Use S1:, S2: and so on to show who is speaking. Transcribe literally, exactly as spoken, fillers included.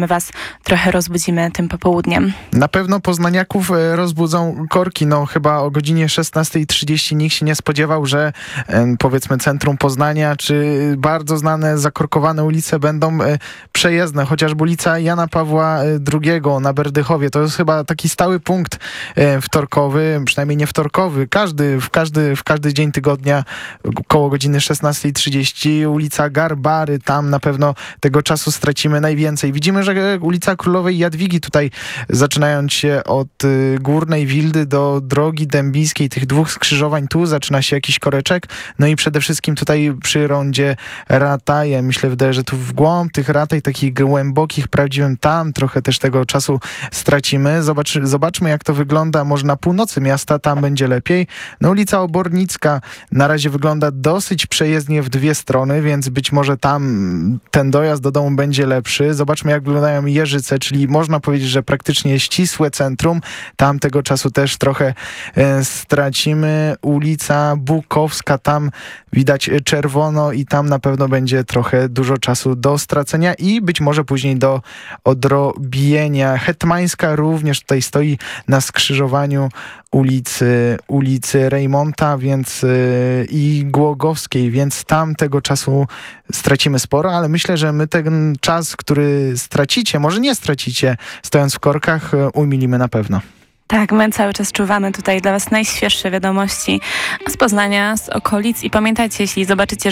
S1: My was trochę rozbudzimy tym popołudniem.
S2: Na pewno poznaniaków e, rozbudzą korki. No chyba o godzinie szesnastej trzydzieści nikt się nie spodziewał, że e, powiedzmy centrum Poznania czy bardzo znane zakorkowane ulice będą e, przejezdne. Chociażby ulica Jana Pawła drugiego na Berdychowie. To jest chyba taki stały punkt e, wtorkowy, przynajmniej nie wtorkowy. Każdy, w każdy, w każdy dzień tygodnia koło godziny szesnastej trzydzieści ulica Garbary. Tam na pewno tego czasu stracimy najwięcej. Widzimy, że ulica Królowej Jadwigi tutaj zaczynając się od y, Górnej Wildy do drogi dębińskiej, tych dwóch skrzyżowań, tu zaczyna się jakiś koreczek. No i przede wszystkim tutaj przy rondzie Rataje. Myślę, wydaje, że tu w głąb tych rataj takich głębokich, prawdziwym, tam trochę też tego czasu stracimy. Zobacz, zobaczmy, jak to wygląda może na północy miasta, tam będzie lepiej. No ulica Obornicka na razie wygląda dosyć przejezdnie w dwie strony, więc być może tam ten dojazd do domu będzie lepszy. Zobaczmy, jak wyglądają Jeżyce, czyli można powiedzieć, że praktycznie ścisłe centrum. Tam tego czasu też trochę e, stracimy. Ulica Bukowska, tam widać czerwono i tam na pewno będzie trochę dużo czasu do stracenia i być może później do odrobienia. Hetmańska również tutaj stoi na skrzyżowaniu ulicy, ulicy Rejmonta, więc yy, i Głogowskiej, więc tam tego czasu stracimy sporo, ale myślę, że my ten czas, który stracicie, może nie stracicie stojąc w korkach, umilimy na pewno.
S1: Tak, my cały czas czuwamy tutaj dla was najświeższe wiadomości z Poznania, z okolic i pamiętajcie, jeśli zobaczycie,